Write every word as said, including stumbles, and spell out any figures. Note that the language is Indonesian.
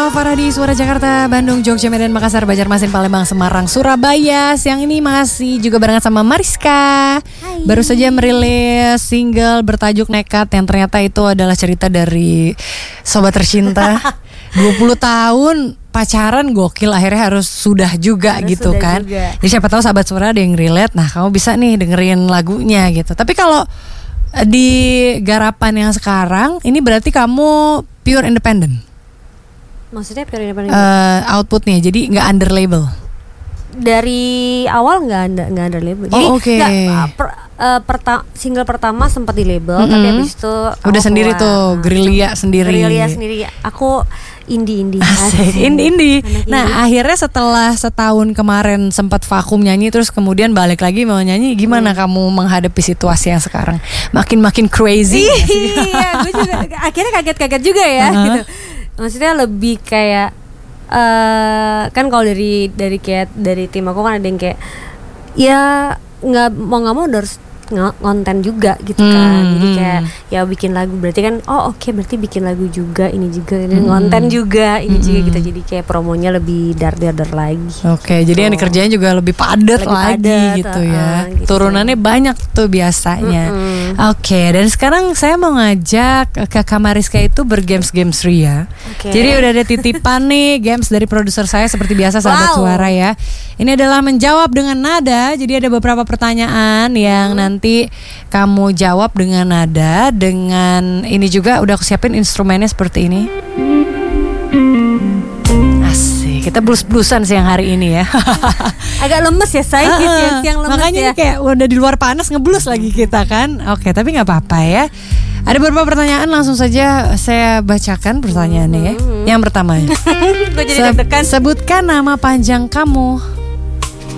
Farah di Suara Jakarta, Bandung, Jogja, Medan, Makassar, Banjarmasin, Palembang, Semarang, Surabaya. Siang ini masih juga barengan sama Mariska. Hai. Baru saja merilis single bertajuk Nekat, yang ternyata itu adalah cerita dari sobat tercinta. dua puluh tahun pacaran gokil, akhirnya harus sudah juga harus gitu sudah kan juga. Jadi siapa tahu sahabat Suara ada yang relate. Nah kamu bisa nih dengerin lagunya gitu. Tapi kalau di garapan yang sekarang ini berarti kamu pure independent. Maksudnya pure independent? Uh, outputnya jadi nggak under label. Dari awal nggak under nggak under label. Jadi oh, oke. Okay. Per, uh, perta- single pertama sempat di label, mm-hmm. tapi habis itu udah sendiri keluar. Tuh gerilya sendiri. Gerilya sendiri. Aku indie-indie. Asik, indie-indie. Nah, indie. Akhirnya setelah setahun kemarin sempat vakum nyanyi, terus kemudian balik lagi mau nyanyi, gimana hmm. kamu menghadapi situasi yang sekarang? Makin-makin crazy. Iya, gue juga akhirnya kaget-kaget juga ya uh-huh. gitu. Maksudnya lebih kayak uh, kan kalau dari dari kayak dari tim aku kan ada yang kayak ya nggak mau nggak mau harus ngonten juga gitu kan. hmm, Jadi kayak ya bikin lagu berarti kan oh oke okay, berarti bikin lagu juga ini juga ini hmm. ngonten juga ini hmm. juga gitu. Jadi kayak promonya lebih dar-dar lagi. Oke, okay, gitu. Jadi yang dikerjain juga lebih padat lagi padet, gitu ya. Uh, gitu. Turunannya banyak tuh biasanya. hmm. Oke, okay, dan sekarang saya mau ngajak Kakak Mariska itu bergames-games Ria. Okay. Jadi udah ada titipan nih games dari produser saya seperti biasa sahabat wow. Suara ya. Ini adalah menjawab dengan nada. Jadi ada beberapa pertanyaan yang hmm. nanti Nanti kamu jawab dengan nada. Dengan ini juga udah aku siapin instrumennya seperti ini. Asik, kita blues-bluesan siang hari ini ya. Agak lemes ya saya uh, siang-siang lemes. Makanya ya. Kayak udah di luar panas ngeblues lagi kita kan. Oke, tapi gak apa-apa ya. Ada beberapa pertanyaan, langsung saja saya bacakan pertanyaannya ya. Yang pertama. Gue jadi deg-degan. Sebutkan nama panjang kamu.